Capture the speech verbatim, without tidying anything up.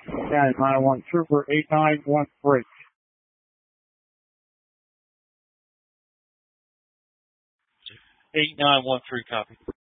County nine one Trooper eight nine one three. eight nine one three, copy.